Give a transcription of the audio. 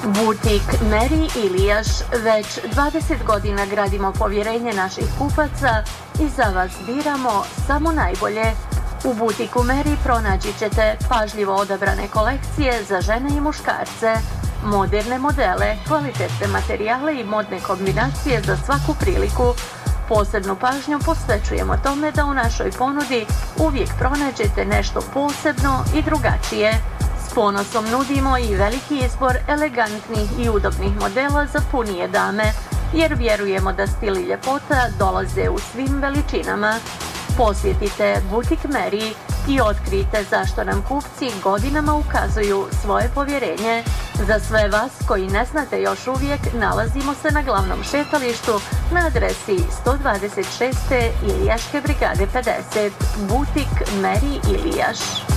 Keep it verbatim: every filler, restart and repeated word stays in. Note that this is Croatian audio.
Butik Meri Ilijaš. Već dvadeset godina gradimo povjerenje naših kupaca i za vas biramo samo najbolje. U butiku Meri pronaći ćete pažljivo odabrane kolekcije za žene i muškarce, moderne modele, kvalitetne materijale i modne kombinacije za svaku priliku. Posebnu pažnju posvećujemo tome da u našoj ponudi uvijek pronađete nešto posebno i drugačije. S ponosom nudimo i veliki izbor elegantnih i udobnih modela za punije dame, jer vjerujemo da stil i ljepota dolaze u svim veličinama. Posjetite butik Meri i otkrijte zašto nam kupci godinama ukazuju svoje povjerenje. Za sve vas koji ne znate još uvijek, nalazimo se na glavnom šetalištu na adresi sto dvadeset šest. Ilijaške brigade pedeset. Butik Meri Ilijaš.